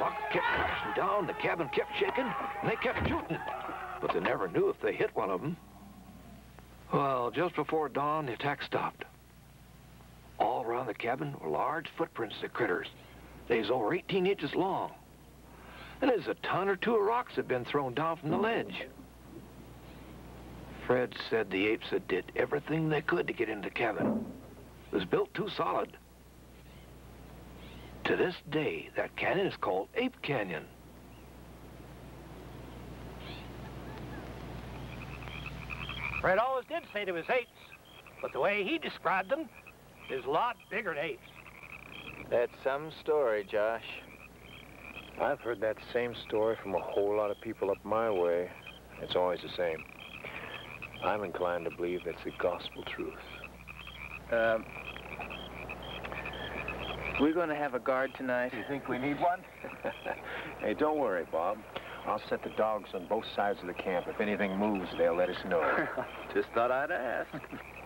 rock kept crashing down, the cabin kept shaking, and they kept shooting. But they never knew if they hit one of them. Well, just before dawn, the attack stopped. All around the cabin were large footprints of critters. They was over 18 inches long. And there's a ton or two of rocks that had been thrown down from the ledge. Fred said the apes had did everything they could to get into the cabin. It was built too solid. To this day, that canyon is called Ape Canyon. Fred always did say there was apes, but the way he described them is a lot bigger than apes. That's some story, Josh. I've heard that same story from a whole lot of people up my way. It's always the same. I'm inclined to believe that's the gospel truth. We're going to have a guard tonight. You think we need one? Hey, don't worry, Bob. I'll set the dogs on both sides of the camp. If anything moves, they'll let us know. Just thought I'd ask.